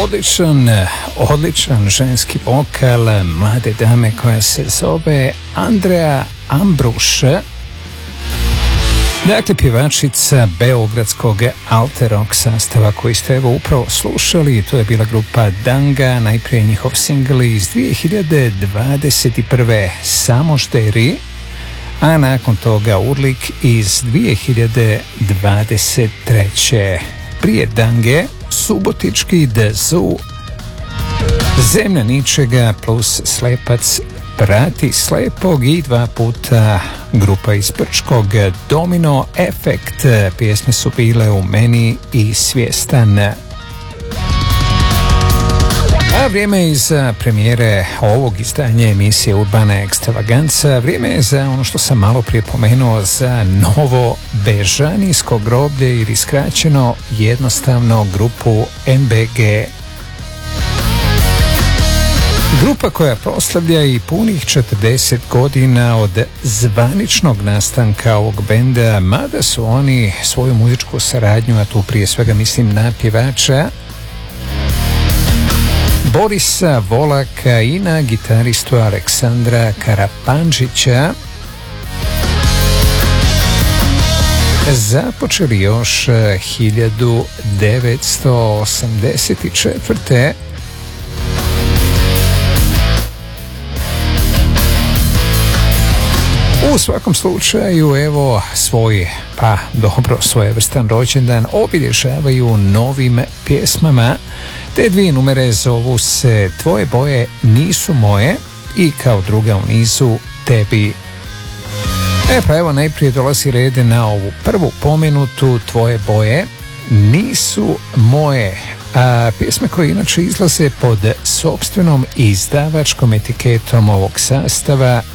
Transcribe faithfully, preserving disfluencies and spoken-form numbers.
Odličan, odličan ženski vokal mlade dame koja se zove Andrea Ambruš. Dakle, pjevačica beogradskog alter rock sastava koji ste evo upravo slušali, to je bila grupa Danga, najprije njihov singl iz dvije hiljade dvadeset prve Samožderi, a nakon toga Urlik iz dvije hiljade dvadeset treće Prije Dange, Subotički The Zoo, Zemlja ničega plus Slepac prati slepog i dva puta grupa iz Brčkog Domino Efekt. Pjesme su bile U meni i Svjestan. A vrijeme je za premijere ovog izdanja emisije Urbana Ekstravaganca. Vrijeme je za ono što sam malo prije pomenuo, za Novo Bežanijsko groblje ili skraćeno jednostavno grupu M B G. Grupa koja proslavlja i punih četrdeset godina od zvaničnog nastanka ovog benda, mada su oni svoju muzičku saradnju, a tu prije svega mislim na pjevača Borisa Volaka i na gitaristu Aleksandra Karapanđića, započeli još hiljadu devetsto osamdeset četvrte. U svakom slučaju, evo, svoj, pa dobro, svojevrstan rođendan obilježavaju novim pjesmama. Te dvije numere zovu se Tvoje boje nisu moje i kao druga u nizu Tebi. E pa evo, najprije dolazi red na ovu prvu pomenutu Tvoje boje nisu moje. A pjesme koje inače izlaze pod sopstvenom izdavačkom etiketom ovog sastava